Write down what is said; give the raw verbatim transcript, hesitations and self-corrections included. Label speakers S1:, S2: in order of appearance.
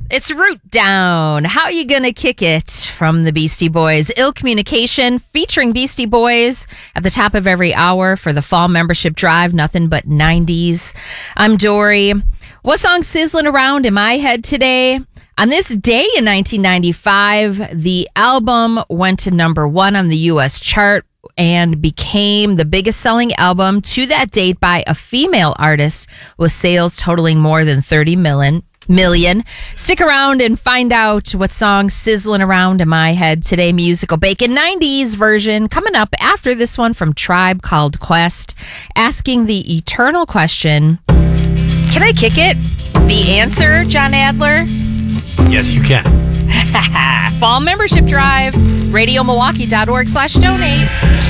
S1: It's Root Down. How you gonna kick it from the Beastie Boys? Ill Communication featuring Beastie Boys at the top of every hour for the fall membership drive. Nothing but nineties. I'm Dory. What song sizzling around in my head today? On this day in nineteen ninety-five, the album went to number one on the U S chart and became the biggest selling album to that date by a female artist, with sales totaling more than thirty million. Million. Stick around and find out what song's sizzling around in my head today. Musical Bacon nineties version coming up after this one from Tribe Called Quest, asking the eternal question, can I kick it? The answer, John Adler?
S2: Yes, you can.
S1: Fall membership drive, radio milwaukee dot org slash donate.